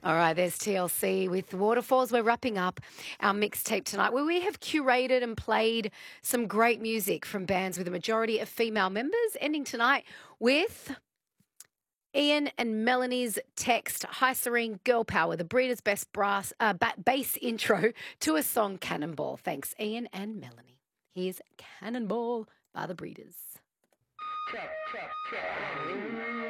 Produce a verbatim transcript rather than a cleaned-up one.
All right, there's T L C with Waterfalls. We're wrapping up our mixtape tonight where we have curated and played some great music from bands with a majority of female members, ending tonight with Ian and Melanie's Text, Hi Serene, Girl Power, the Breeders' Best brass, uh, ba- bass intro to a song, Cannonball. Thanks, Ian and Melanie. Here's Cannonball by the Breeders. Check, check, check.